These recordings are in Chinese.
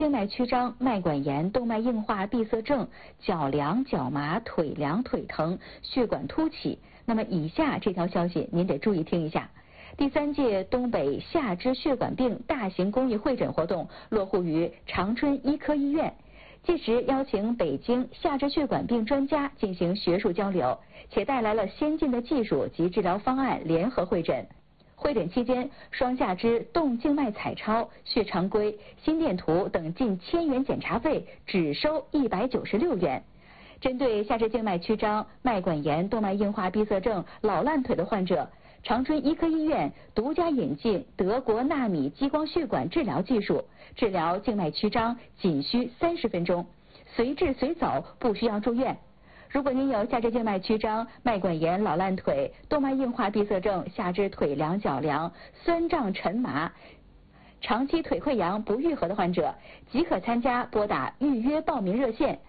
静脉曲张、脉管炎、动脉硬化、闭塞症、脚凉、脚麻、腿凉、腿疼、血管凸起。那么以下这条消息您得注意听一下。第3届东北下肢血管病大型公益会诊活动落户于长春医科医院，届时邀请北京下肢血管病专家进行学术交流，且带来了先进的技术及治疗方案联合会诊。会诊期间，双下肢动静脉彩超、血常规、心电图等近1000元检查费只收196元。针对下肢静脉曲张、脉管炎、动脉硬化、闭塞症、老烂腿的患者，长春医科医院独家引进德国纳米激光血管治疗技术，治疗静脉曲张仅需30分钟，随治随走，不需要住院。如果您有下肢静脉曲张、脉管炎、老烂腿、动脉硬化闭塞症、下肢腿凉、脚凉、酸胀沉麻、长期腿溃疡不愈合的患者，即可参加，拨打预约报名热线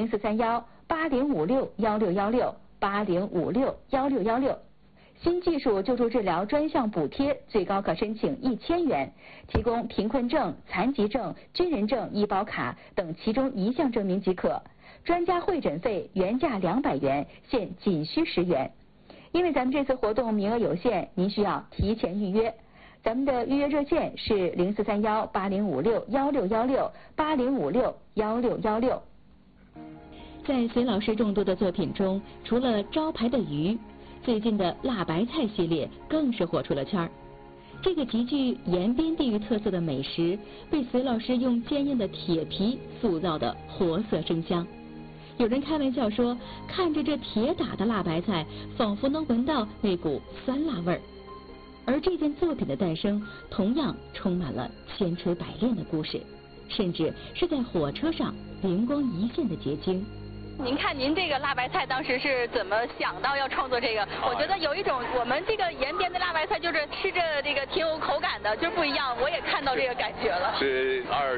043180561680561616。新技术救助治疗专项补贴最高可申请1000元，提供贫困证、残疾证、军人证、医保卡等其中一项证明即可。专家会诊费原价200元，现仅需10元。因为咱们这次活动名额有限，您需要提前预约。咱们的预约热线是043180561680561616。 在隋老师众多的作品中，除了招牌的鱼，最近的辣白菜系列更是火出了圈儿。这个极具延边地域特色的美食，被隋老师用坚硬的铁皮塑造的活色生香。有人开玩笑说，看着这铁打的辣白菜，仿佛能闻到那股酸辣味儿。而这件作品的诞生，同样充满了千锤百炼的故事，甚至是在火车上灵光一现的结晶。 您看，您这个辣白菜当时是怎么想到要创作这个？我觉得有一种我们这个延边的辣白菜，就是吃着这个挺有口感的，就是不一样。我也看到这个感觉了。 是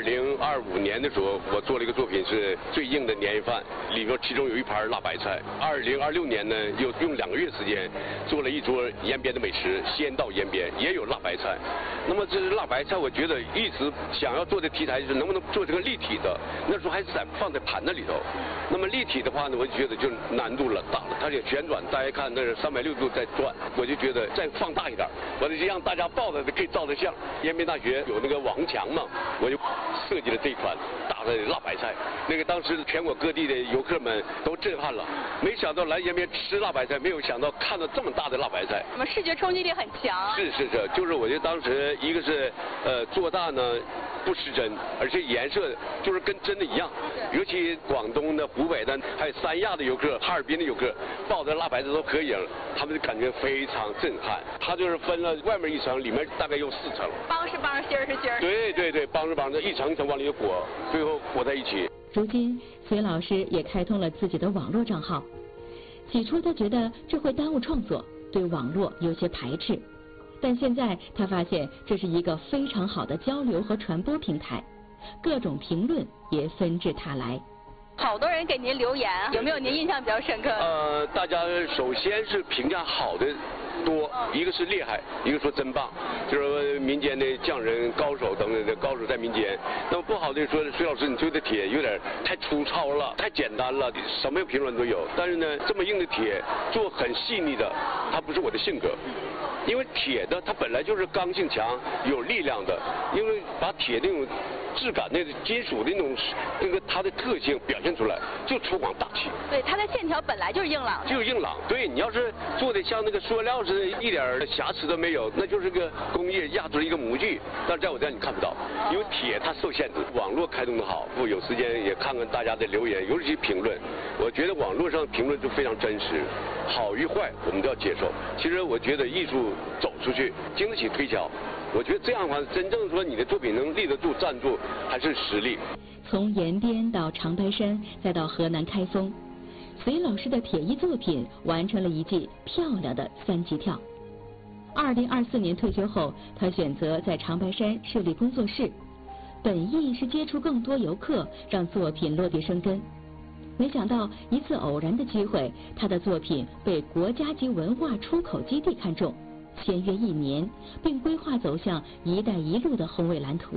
2025年的时候，我做了一个作品是最硬的年夜饭，里边其中有一盘辣白菜。2026年呢，又用2个月时间做了一桌延边的美食，先到延边也有辣白菜。那么这是辣白菜，我觉得一直想要做的题材就是能不能做这个立体的，那时候还是放在盘子里头。那么立体的话呢，我就觉得就难度了大了，它也旋转，大家看那是360度在转，我就觉得再放大一点，我就让大家抱着可以照得像。延边大学有那个网红墙嘛，我就设计了这款大的辣白菜，那个当时全国各地的游客们都震撼了，没想到来延边吃辣白菜，没有想到看到这么大的辣白菜， 我们视觉冲击力很强。 是，就是我觉得当时一个是做大呢不失真，而且颜色就是跟真的一样，尤其广东的、湖北的，还有三亚的游客、哈尔滨的游客，抱着辣白菜都合影，他们就感觉非常震撼。它就是分了外面1层，里面大概有4层。 帮是帮，芯儿是芯儿。 对，帮是帮着，一层一层往里裹，最后裹在一起。 如今，隋老师也开通了自己的网络账号。起初他觉得这会耽误创作，对网络有些排斥。但现在他发现这是一个非常好的交流和传播平台，各种评论也纷至沓来。 好多人给您留言，有没有您印象比较深刻？ 大家首先是评价好的多，一个是厉害，一个说真棒，就是说民间的匠人、高手等等的高手在民间。那么不好的说，隋老师你做的铁有点太粗糙了，太简单了，什么评论都有。但是呢，这么硬的铁做很细腻的，它不是我的性格。因为铁的它本来就是刚性强、有力量的，因为把铁那种质感、那个金属的那个它的特性表现出来，就粗犷大气。 对，它的线条本来就是硬朗的。 就是硬朗，对你要是做的像那个塑料似的，一点瑕疵都没有，那就是个工业压出了一个模具。但是在我这儿你看不到，因为铁它受限制。网络开通的好，我有时间也看看大家的留言，尤其是评论。我觉得网络上评论就非常真实，好与坏我们都要接受。其实我觉得艺术走出去，经得起推敲。我觉得这样的话，真正说你的作品能立得住、站住，还是实力。 从延边到长白山，再到河南开封，隋老师的铁艺作品完成了一记漂亮的3级跳。2024年退休后，他选择在长白山设立工作室，本意是接触更多游客，让作品落地生根。没想到一次偶然的机会，他的作品被国家级文化出口基地看中，签约1年，并规划走向“一带一路”的宏伟蓝图。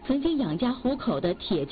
曾经养家糊口的铁匠